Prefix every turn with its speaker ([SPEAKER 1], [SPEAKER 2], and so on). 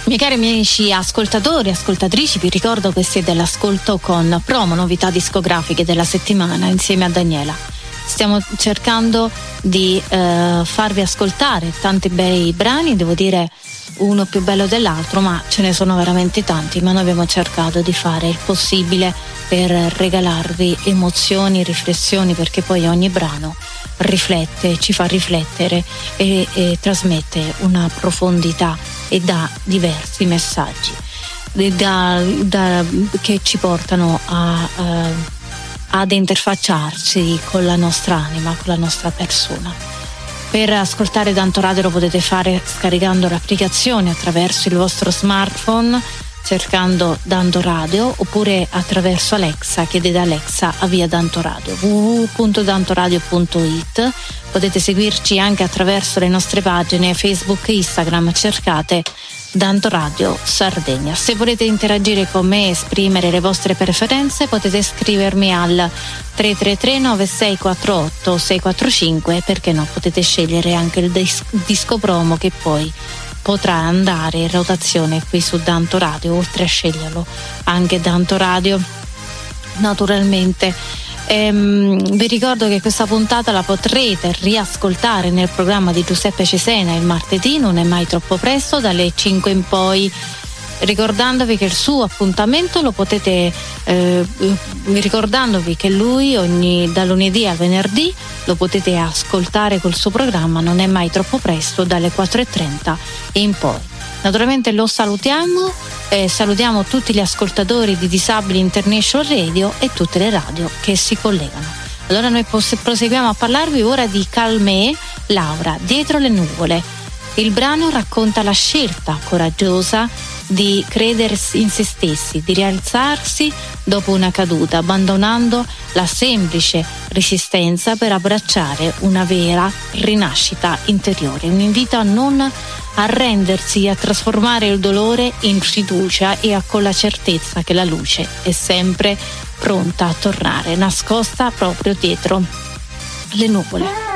[SPEAKER 1] Miei cari amici ascoltatori e ascoltatrici, vi ricordo che siete all'ascolto con promo novità discografiche della settimana insieme a Daniela. Stiamo cercando di farvi ascoltare tanti bei brani, devo dire uno più bello dell'altro, ma ce ne sono veramente tanti, ma noi abbiamo cercato di fare il possibile per regalarvi emozioni, riflessioni, perché poi ogni brano riflette, ci fa riflettere e trasmette una profondità e dà diversi messaggi che ci portano ad interfacciarsi con la nostra anima, con la nostra persona. Per ascoltare Danto Radio lo potete fare scaricando l'applicazione attraverso il vostro smartphone, cercando Danto Radio, oppure attraverso Alexa. Chiedete Alexa avvia Danto Radio, www.dantoradio.it. Potete seguirci anche attraverso le nostre pagine Facebook e Instagram, cercate Danto Radio Sardegna. Se volete interagire con me e esprimere le vostre preferenze, potete scrivermi al 333 9648 645, perché no, potete scegliere anche il disco promo che poi potrà andare in rotazione qui su Danto Radio, oltre a sceglierlo anche Danto Radio naturalmente. Vi ricordo che questa puntata la potrete riascoltare nel programma di Giuseppe Cesena il martedì, non è mai troppo presto, dalle 5 in poi, ricordandovi che il suo appuntamento lo potete ricordandovi che lui da lunedì al venerdì lo potete ascoltare col suo programma Non è mai troppo presto, dalle 4:30 in poi. Naturalmente lo salutiamo, salutiamo tutti gli ascoltatori di Disabili International Radio e tutte le radio che si collegano. Allora noi proseguiamo a parlarvi ora di Calmè, Laura, Dietro le nuvole. Il brano racconta la scelta coraggiosa di credere in se stessi, di rialzarsi dopo una caduta, abbandonando la semplice resistenza per abbracciare una vera rinascita interiore. Un invito a non arrendersi, a trasformare il dolore in fiducia e con la certezza che la luce è sempre pronta a tornare, nascosta proprio dietro le nuvole.